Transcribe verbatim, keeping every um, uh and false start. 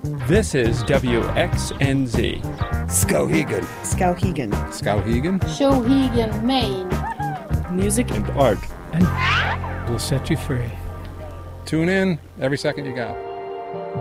This is W X N Z. Skowhegan. Skowhegan. Skowhegan. Skowhegan, Maine. Music And art. And will set you free. Tune in every second you got.